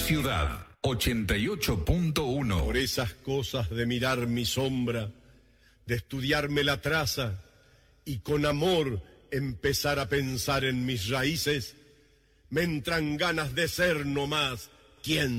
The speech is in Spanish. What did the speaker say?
Ciudad 88.1. Por esas cosas de mirar mi sombra, de estudiarme la traza y con amor empezar a pensar en mis raíces, me entran ganas de ser nomás quien